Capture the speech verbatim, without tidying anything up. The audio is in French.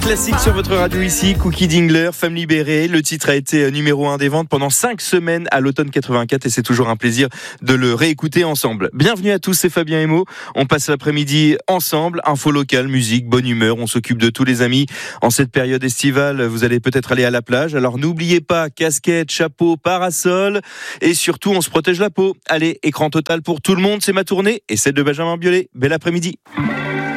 classique sur votre radio ici, Cookie Dingler, Femme libérée. Le titre a été numéro un des ventes pendant cinq semaines à l'automne quatre-vingt-quatre et c'est toujours un plaisir de le réécouter ensemble. Bienvenue à tous, c'est Fabien Emo. On passe l'après-midi ensemble, info locale, musique, bonne humeur. On s'occupe de tous les amis. En cette période estivale, vous allez peut-être aller à la plage. Alors n'oubliez pas, casquette, chapeau, parasol et surtout on se protège la peau. Allez, écran total pour tout le monde, c'est ma tournée et celle de Benjamin Biolay. Bel après-midi.